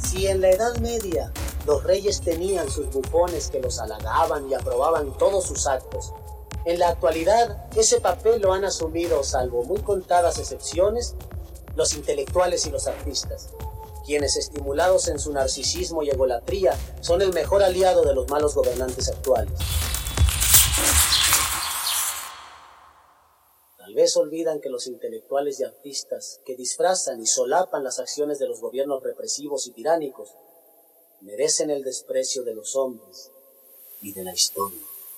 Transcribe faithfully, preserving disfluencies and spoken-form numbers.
Si en la Edad Media los reyes tenían sus bufones que los halagaban y aprobaban todos sus actos, en la actualidad ese papel lo han asumido, salvo muy contadas excepciones, los intelectuales y los artistas, quienes, estimulados en su narcisismo y egolatría, son el mejor aliado de los malos gobernantes actuales. Tal vez olvidan que los intelectuales y artistas que disfrazan y solapan las acciones de los gobiernos represivos y tiránicos merecen el desprecio de los hombres y de la historia.